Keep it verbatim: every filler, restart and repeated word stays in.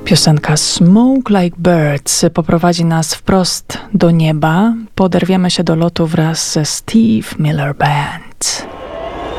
Piosenka Smoke Like Birds poprowadzi nas wprost do nieba. Poderwiemy się do lotu wraz ze Steve Miller Band.